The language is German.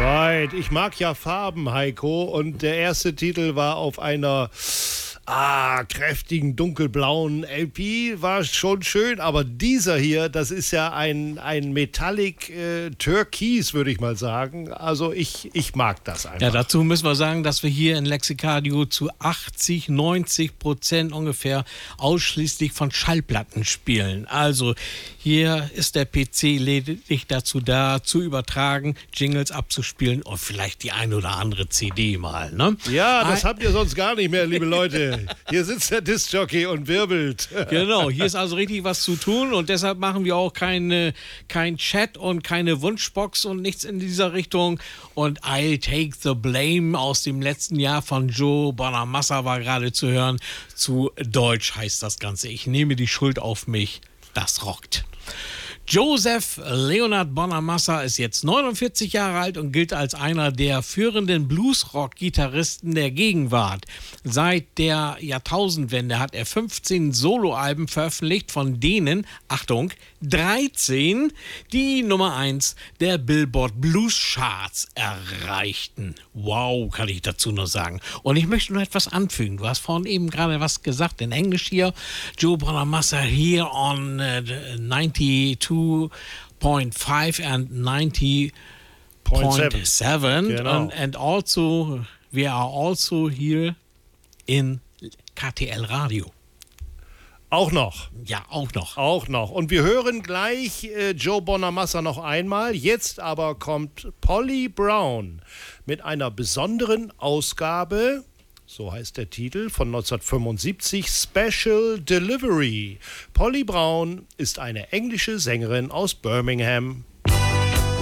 Alright, ich mag ja Farben, Heiko, und der erste Titel war auf einer kräftigen dunkelblauen LP, war schon schön, aber dieser hier, das ist ja ein Metallic Türkis, würde ich mal sagen. Also ich mag das einfach. Ja, dazu müssen wir sagen, dass wir hier in Lexicadio zu 80-90% ungefähr ausschließlich von Schallplatten spielen. Also hier ist der PC lediglich dazu da, zu übertragen, Jingles abzuspielen und vielleicht die ein oder andere CD mal, ne? Ja, das habt ihr sonst gar nicht mehr, liebe Leute. Hier sitzt der Diskjockey und wirbelt. Genau, hier ist also richtig was zu tun und deshalb machen wir auch kein Chat und keine Wunschbox und nichts in dieser Richtung. Und I'll Take the Blame aus dem letzten Jahr von Joe Bonamassa war gerade zu hören. Zu Deutsch heißt das Ganze. Ich nehme die Schuld auf mich. Das rockt. Joseph Leonard Bonamassa ist jetzt 49 Jahre alt und gilt als einer der führenden Bluesrock-Gitarristen der Gegenwart. Seit der Jahrtausendwende hat er 15 Soloalben veröffentlicht, von denen, Achtung, 13 die Nummer 1 der Billboard Blues Charts erreichten. Wow, kann ich dazu nur sagen. Und ich möchte noch etwas anfügen. Du hast vorhin eben gerade was gesagt in Englisch hier. Joe Bonamassa here on 92.5 and 90.7 Genau. and also we are also here in KTL Radio. Auch noch. Ja, auch noch. Auch noch. Und wir hören gleich Joe Bonamassa noch einmal. Jetzt aber kommt Polly Brown mit einer besonderen Ausgabe, so heißt der Titel, von 1975, Special Delivery. Polly Brown ist eine englische Sängerin aus Birmingham.